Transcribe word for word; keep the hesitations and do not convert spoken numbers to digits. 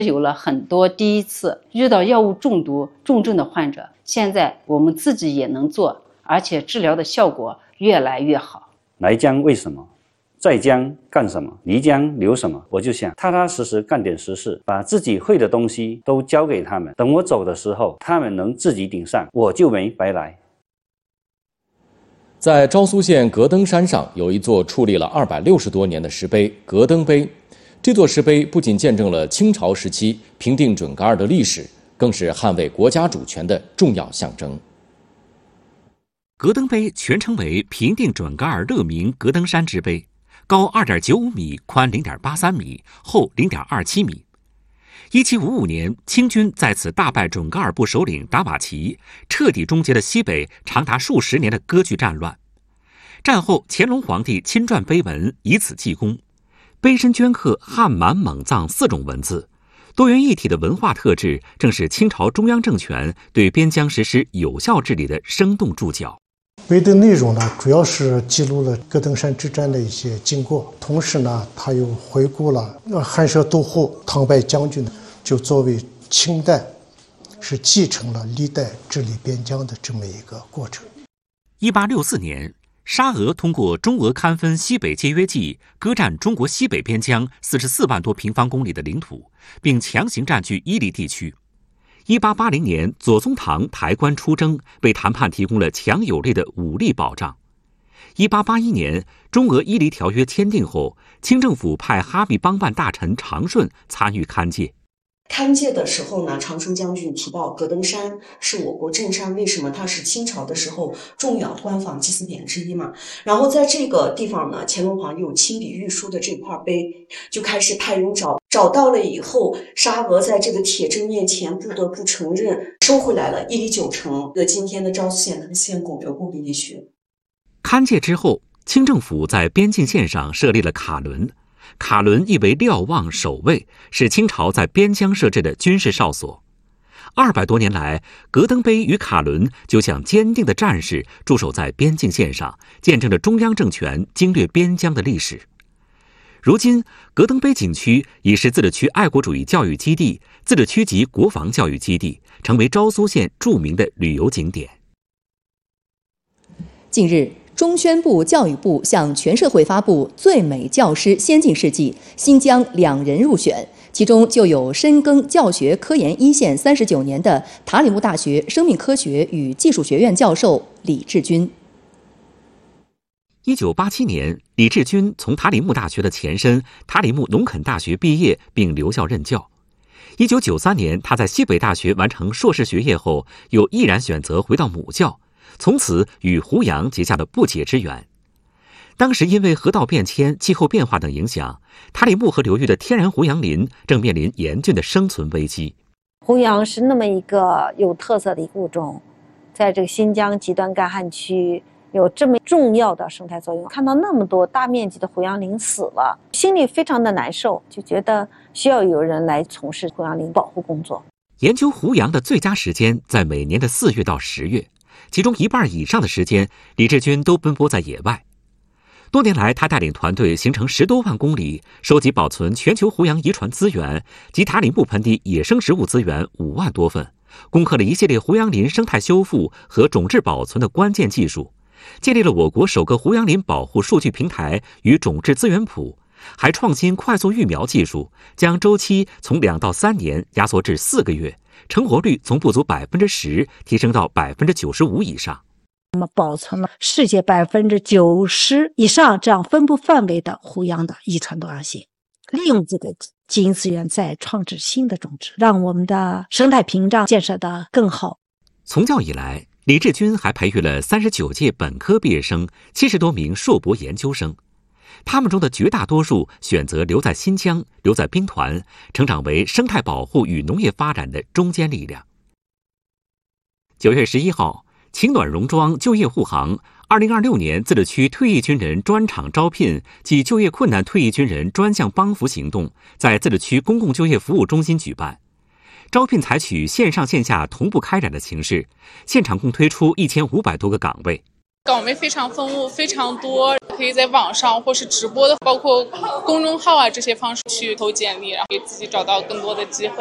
有了很多第一次，遇到药物中毒重症的患者，现在我们自己也能做，而且治疗的效果越来越好。 来江为什么？在江干什么？离江留什么？我就想踏踏实实干点实事，把自己会的东西都交给他们，等我走的时候，他们能自己顶上，我就没白来。 在昭苏县格登山上有一座矗立了二百六十多年的石碑——格登碑。这座石碑不仅见证了清朝时期平定准噶尔的历史，更是捍卫国家主权的重要象征。 格登碑全称为平定准噶尔勒明格登山之碑，高 二点九五米，宽 零点八三米，厚 零点二七米。一七五五年，清军在此大败准噶尔部首领达瓦齐，彻底终结了西北长达数十年的割据战乱。战后，乾隆皇帝亲撰碑文，以此记功。碑身镌刻汉满蒙藏四种文字，多元一体的文化特质，正是清朝中央政权对边疆实施有效治理的生动注脚。 碑的内容呢，主要是记录了格登山之战的一些经过，同时呢，它又回顾了汉舍杜护唐败将军，就作为清代是继承了历代治理边疆的这么一个过程。 一八六四年，沙俄通过中俄勘分西北界约记，割占中国西北边疆四十四万多平方公里的领土，并强行占据伊犁地区。一八八零年，左宗棠抬棺出征，为谈判提供了强有力的武力保障。一八八一年，中俄伊犁条约签订后，清政府派哈密帮办大臣长顺参与勘界。 勘界的时候呢，长顺将军提到格登山是我国镇山，为什么它是清朝的时候重要官方祭祀点之一嘛？然后在这个地方呢，乾隆皇帝有亲笔御书的这块碑，就开始派人找，找到了以后，沙俄在这个铁证面前不得不承认，收回来了伊犁九城的今天的昭苏县的县拱流故地区。 勘界之后，清政府在边境线上设立了卡伦。卡伦意为瞭望守卫，是清朝在边疆设置的军事哨所。二百多年来，格登碑与卡伦就像坚定的战士驻守在边境线上，见证着中央政权经略边疆的历史。如今，格登碑景区已是自治区爱国主义教育基地、自治区级国防教育基地，成为昭苏县著名的旅游景点。 近日，中宣部、教育部向全社会发布最美教师先进事迹，新疆两人入选，其中就有深耕教学科研一线三十九年的塔里木大学生命科学与技术学院教授李志军。 一九八七年，李志军从塔里木大学的前身塔里木农垦大学毕业，并留校任教。一九九三年，他在西北大学完成硕士学业后，又毅然选择回到母校，从此与胡杨结下了不解之缘。当时因为河道变迁、气候变化等影响，塔里木河流域的天然胡杨林正面临严峻的生存危机。 胡杨是那么一个有特色的一个物种，在这个新疆极端干旱区有这么重要的生态作用。看到那么多大面积的胡杨林死了，心里非常的难受，就觉得需要有人来从事胡杨林保护工作。 研究胡杨的最佳时间在每年的四月到十月，其中一半以上的时间，李志军都奔波在野外。多年来，他带领团队行程十多万公里，收集保存全球胡杨遗传资源及塔里木盆地野生植物资源五万多份，攻克了一系列胡杨林生态修复和种质保存的关键技术，建立了我国首个胡杨林保护数据平台与种质资源谱，还创新快速育苗技术，将周期从两到三年压缩至四个月，成活率从不足百分之十提升到百分之九十五以上。 那么保存了世界百分之九十以上这样分布范围的胡杨的遗传多样性，利用这个基因资源再创制新的种植，让我们的生态屏障建设得更好。 从教以来，李志军还培育了三十九届本科毕业生、七十多名硕博研究生，他们中的绝大多数选择留在新疆，留在兵团，成长为生态保护与农业发展的中坚力量。九月十一号，晴暖戎庄就业护航二零二六年自治区退役军人专场招聘及就业困难退役军人专项帮扶行动在自治区公共就业服务中心举办。招聘采取线上线下同步开展的形式，现场共推出一千五百多个岗位。 岗位非常丰富，非常多，可以在网上或是直播的，包括公众号啊这些方式去投简历，然后给自己找到更多的机会。